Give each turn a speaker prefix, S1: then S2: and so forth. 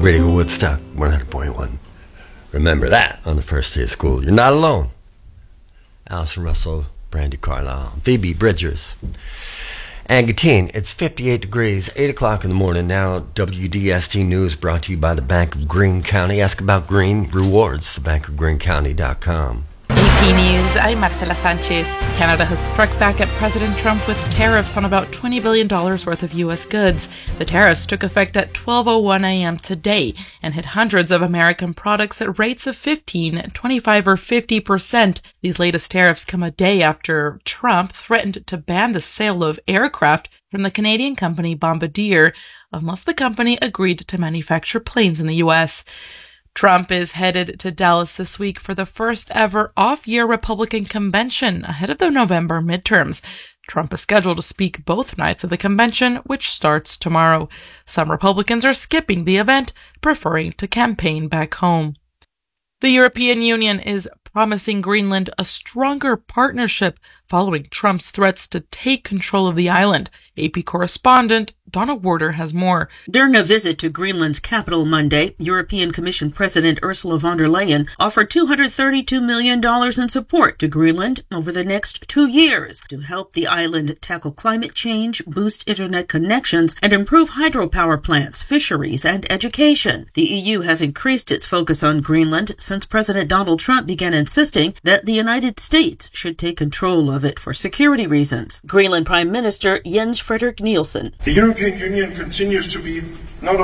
S1: Radio Woodstock 100.1. Remember that on the first day of school. You're not alone. Allison Russell, Brandy Carlisle, Phoebe Bridgers, and Gatine. It's 58 degrees, 8 o'clock in the morning now. WDST News brought to you by the Bank of Greene County. Ask about Green Rewards, thebankofgreencounty.com.
S2: AP News, I'm Marcela Sanchez. Canada has struck back at President Trump with tariffs on about $20 billion worth of U.S. goods. The tariffs took effect at 12:01 a.m. today and hit hundreds of American products at rates of 15, 25, or 50%. These latest tariffs come a day after Trump threatened to ban the sale of aircraft from the Canadian company Bombardier unless the company agreed to manufacture planes in the U.S. Trump is headed to Dallas this week for the first ever off-year Republican convention ahead of the November midterms. Trump is scheduled to speak both nights of the convention, which starts tomorrow. Some Republicans are skipping the event, preferring to campaign back home. The European Union is promising Greenland a stronger partnership following Trump's threats to take control of the island. AP correspondent Donna Warder has more.
S3: During a visit to Greenland's capital Monday, European Commission President Ursula von der Leyen offered $232 million in support to Greenland over the next 2 years to help the island tackle climate change, boost internet connections, and improve hydropower plants, fisheries, and education. The EU has increased its focus on Greenland since President Donald Trump began insisting that the United States should take control of it for security reasons. Greenland Prime Minister Jens Frederik Nielsen.
S4: The European Union continues to be not